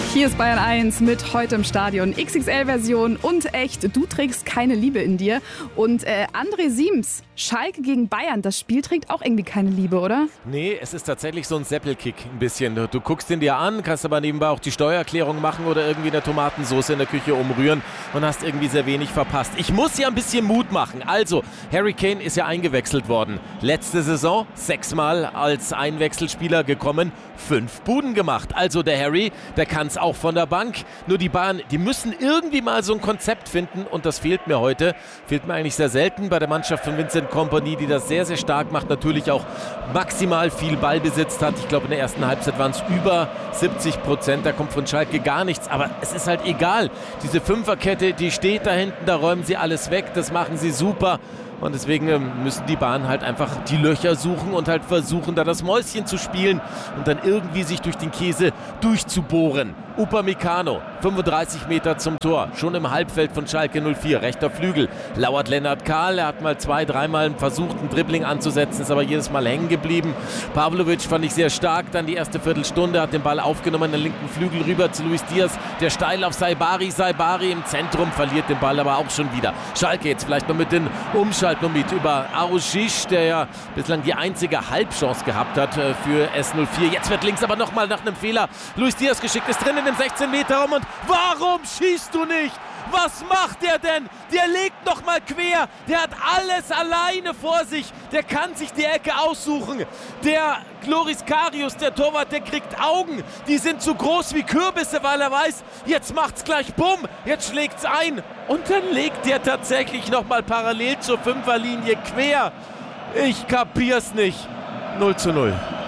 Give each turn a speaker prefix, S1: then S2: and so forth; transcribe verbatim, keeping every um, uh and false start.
S1: Hier ist Bayern eins mit heute im Stadion. X X L-Version und echt, du trägst keine Liebe in dir. Und äh, André Siems, Schalke gegen Bayern, das Spiel trägt auch irgendwie keine Liebe, oder?
S2: Nee, es ist tatsächlich so ein Seppelkick ein bisschen. Du, du guckst ihn dir an, kannst aber nebenbei auch die Steuererklärung machen oder irgendwie eine Tomatensauce in der Küche umrühren und hast irgendwie sehr wenig verpasst. Ich muss ja ein bisschen Mut machen. Also, Harry Kane ist ja eingewechselt worden. Letzte Saison sechsmal als Einwechselspieler gekommen, fünf Buden gemacht. Also der Harry, der kann es auch von der Bank. Nur die Bayern, die müssen irgendwie mal so ein Konzept finden und das fehlt mir heute. Fehlt mir eigentlich sehr selten bei der Mannschaft von Vincent Kompany, die das sehr, sehr stark macht. Natürlich auch maximal viel Ballbesitz hat. Ich glaube, in der ersten Halbzeit waren es über siebzig Prozent. Da kommt von Schalke gar nichts. Aber es ist halt egal. Diese Fünferkette, die steht da hinten, da räumen sie alles weg. Das machen sie super. Und deswegen müssen die Bayern halt einfach die Löcher suchen und halt versuchen, da das Mäuschen zu spielen und dann irgendwie sich durch den Käse durchzubohren. Upamecano, fünfunddreißig Meter zum Tor, schon im Halbfeld von Schalke null vier, rechter Flügel, lauert Lennart Kahl, er hat mal zwei, dreimal versucht, einen Dribbling anzusetzen, ist aber jedes Mal hängen geblieben. Pavlovic fand ich sehr stark, dann die erste Viertelstunde, hat den Ball aufgenommen, in den linken Flügel rüber zu Luis Diaz, der steil auf Saibari, Saibari im Zentrum, verliert den Ball aber auch schon wieder. Schalke jetzt vielleicht mal mit den Umschaltnomit über Aouchiche, der ja bislang die einzige Halbchance gehabt hat für S null vier. Jetzt wird links aber nochmal nach einem Fehler Luis Diaz geschickt, ist drin in dem sechzehn Meter Raum und warum schießt du nicht? Was macht der denn? Der legt noch mal quer. Der hat alles alleine vor sich. Der kann sich die Ecke aussuchen. Der Loris Karius, der Torwart, der kriegt Augen. Die sind so groß wie Kürbisse, weil er weiß, jetzt macht's gleich bumm. Jetzt schlägt's ein. Und dann legt der tatsächlich noch mal parallel zur Fünferlinie quer. Ich kapier's nicht. null zu null.